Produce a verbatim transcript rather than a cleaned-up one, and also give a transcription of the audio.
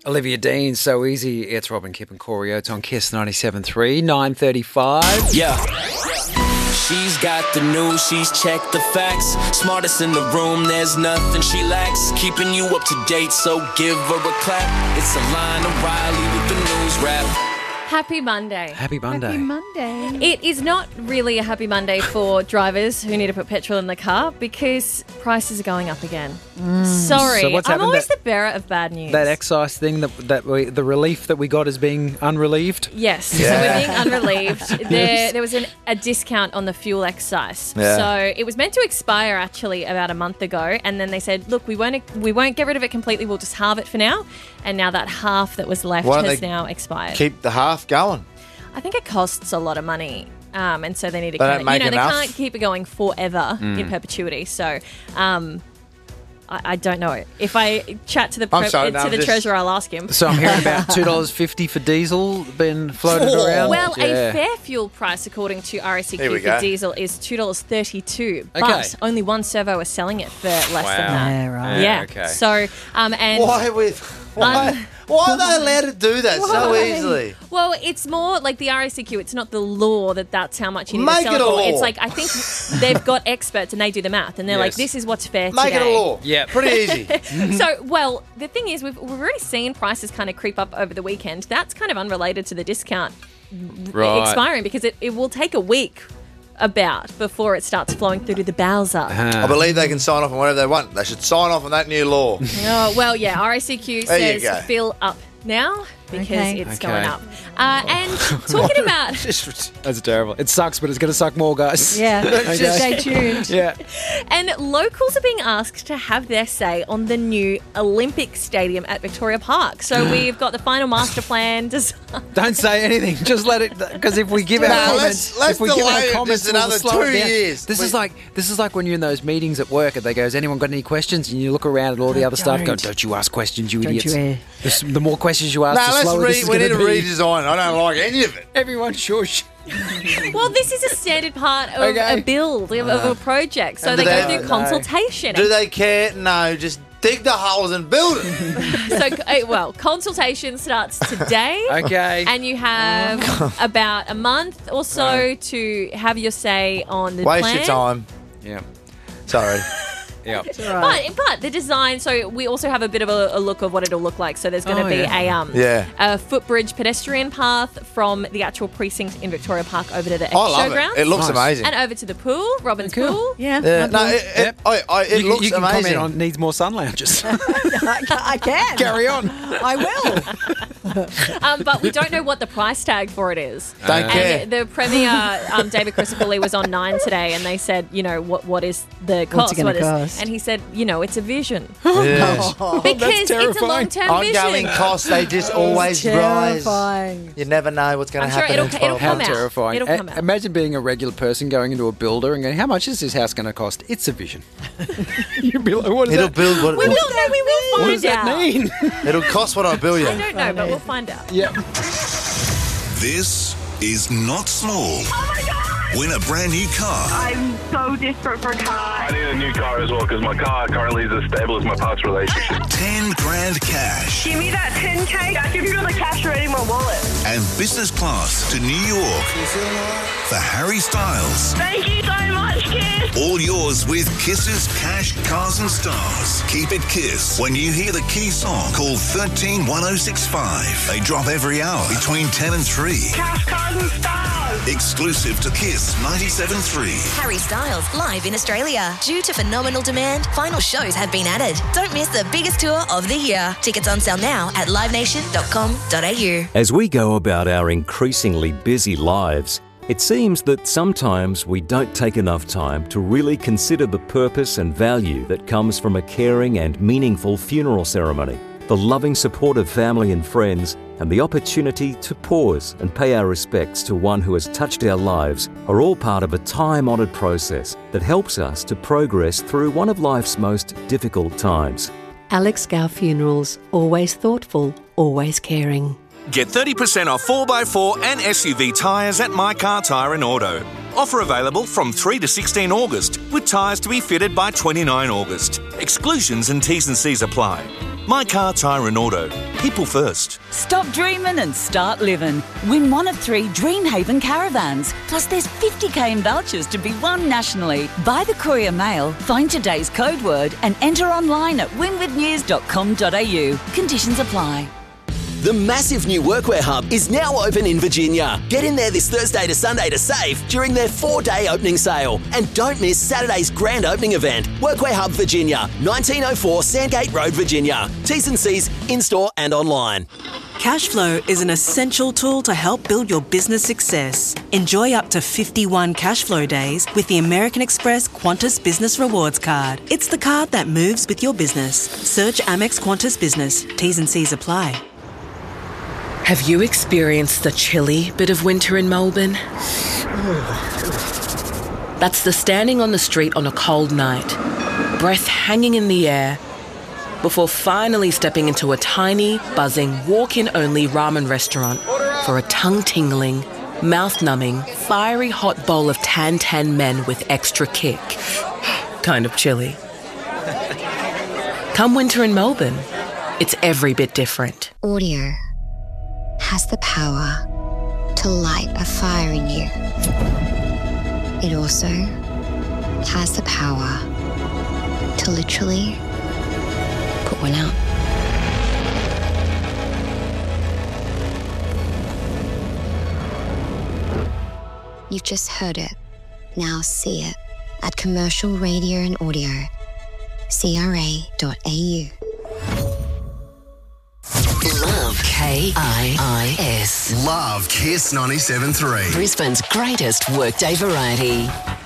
Olivia Dean, So Easy. It's Robin Kipp and Corey Oates on Kiss ninety-seven point three, nine thirty-five. Yeah. She's got the news, she's checked the facts. Smartest in the room, there's nothing she lacks. Keeping you up to date, so give her a clap. It's Alana Riley with the news wrap. Happy Monday. Happy Monday. Happy Monday. It is not really a happy Monday for drivers who need to put petrol in the car because prices are going up again. Sorry, So what's I'm happened? always That- the bearer of bad news. That excise thing, that that we, the relief that we got is being unrelieved. Yes, Yeah. so we're being unrelieved. There, there was an, a discount on the fuel excise. Yeah. So it was meant to expire actually about a month ago, and then they said, "Look, we won't we won't get rid of it completely. We'll just halve it for now." And now that half that was left Why don't has they now expired. Keep the half going. I think it costs a lot of money. Um, and so they need to They kind don't of, make you know, enough? they can't keep it going forever in perpetuity. So, um, I, I don't know. If I chat to the I'm pre- sorry, to no, I'm the just- treasurer, I'll ask him. So I'm hearing about two dollars fifty for diesel being floated around. Well, Yeah. a fair fuel price, according to R A C Here Q we for go. diesel, is two dollars thirty-two. Okay. But only one servo is selling it for less than that. Yeah, right. Yeah. okay. So, um, and Why with? Why? Um, why are they allowed to do that so Why? easily? well, it's more like the R A C Q. It's not the law that that's how much you need Make to sell it a for. law. It's like I think they've got experts and they do the math and they're like, Yes. this is what's fair Make today. it a law. Yeah. Pretty easy. So, well, the thing is, we've, we've already seen prices kind of creep up over the weekend. That's kind of unrelated to the discount Right. expiring because it, it will take a week about before it starts flowing through to the Bowser. I believe they can sign off on whatever they want. They should sign off on that new law. Oh, well, yeah, R A C Q There you says go. fill up now because Okay. it's Okay. going up. Uh, and talking about... That's terrible. It sucks, but it's going to suck more, guys. Yeah, Okay. stay tuned. Yeah. And locals are being asked to have their say on the new Olympic Stadium at Victoria Park. So we've got the final master plan designed. Don't say anything. Just let it, because if we give our No, comments, let's- let's if we give delay our it comments, just we'll another slow it two down. years. This We- is like this is like when you're in those meetings at work and they go, "Has anyone got any questions?" And you look around at all the other staff, go, don't. "Don't you ask questions, you Don't idiots." you, uh, the, s- the more questions you ask, No, the let's slower this re- is we going need to to be. redesign. I don't like any of it. Everyone shush. Well, this is a standard part of Okay. a build, of, of a project. So And they do go they- through No. consultation. Do they care? No, just dig the holes and build it. So, uh, well, consultation starts today. Okay. And you have about a month or so to have your say on the Waste plan. your time. yeah. Sorry. Yeah. But but the design. So we also have a bit of a, a look of what it'll look like. So there's going to Oh, be yeah. a um Yeah. a footbridge pedestrian path from the actual precinct in Victoria Park over to the I love showgrounds. it. It looks Nice. amazing. and over to the pool, Robin's Cool. pool. Yeah, Yeah, I'm no, cool. it, it, Yep. I, I, it you, looks you can amazing. comment on needs more sun lounges. I, I can. Carry on. I will. Um, but we don't know what the price tag for it is. Don't care. And the Premier, um, David Crisipulli, was on Nine today, and they said, you know, what what is the cost? it gonna What is- cost? And he said, you know, it's a vision Yes. because it's a terrifying. long-term Ongoing vision. costs, they just always rise. Terrifying. You never know what's going I'm to sure happen it'll- in it'll twelve How come months. out. terrifying. It'll A- come out. Imagine being a regular person going into a builder and going, "How much is this house going to cost?" It's a vision. You'd be like, "What is It'll that? build what, We will know. We will find What does that out. mean?" it'll cost what I bill you. I don't know, but we'll find out. Yeah. This is not small. Win a brand new car. I'm so desperate for a car. I need a new car as well because my car currently is as stable as my past relationship. ten grand cash. Give me that ten K. I can feel the cash already in my wallet. And business class to New York for Harry Styles. Thank you so much, Kiss. All yours with Kiss's Cash, Cars and Stars. Keep it Kiss. When you hear the key song, call one three one oh six five. They drop every hour between ten and three. Cash, cars and stars. Exclusive to Kiss ninety-seven point three. Harry Styles live in Australia. Due to phenomenal demand, final shows have been added. Don't miss the biggest tour of the year. Tickets on sale now at live nation dot com dot a u. As we go about our increasingly busy lives, it seems that sometimes we don't take enough time to really consider the purpose and value that comes from a caring and meaningful funeral ceremony. The loving support of family and friends and the opportunity to pause and pay our respects to one who has touched our lives are all part of a time-honoured process that helps us to progress through one of life's most difficult times. Alex Gow Funerals. Always thoughtful, always caring. Get thirty percent off four by four and S U V tyres at My Car Tyre and Auto. Offer available from three to sixteen August, with tyres to be fitted by twenty-nine August. Exclusions and T's and C's apply. My Car, Tyre and Auto. People first. Stop dreaming and start living. Win one of three Dreamhaven caravans. Plus there's fifty k in vouchers to be won nationally. Buy the Courier Mail, find today's code word and enter online at winwith news dot com dot a u. Conditions apply. The massive new Workwear Hub is now open in Virginia. Get in there this Thursday to Sunday to save during their four-day opening sale. And don't miss Saturday's grand opening event. Workwear Hub Virginia, nineteen oh four Sandgate Road, Virginia. T's and C's in-store and online. Cashflow is an essential tool to help build your business success. Enjoy up to fifty-one Cashflow days with the American Express Qantas Business Rewards Card. It's the card that moves with your business. Search Amex Qantas Business. T's and C's apply. Have you experienced the chilly bit of winter in Melbourne? That's the standing on the street on a cold night, breath hanging in the air, before finally stepping into a tiny, buzzing, walk-in-only ramen restaurant for a tongue-tingling, mouth-numbing, fiery hot bowl of tan-tan men with extra kick. Kind of chilly. Come winter in Melbourne, it's every bit different. Audio has the power to light a fire in you. It also has the power to literally put one out. You've just heard it. Now see it at Commercial Radio and Audio, c r a dot a u. Love K I I S. Love Kiss ninety-seven point three. Brisbane's greatest workday variety.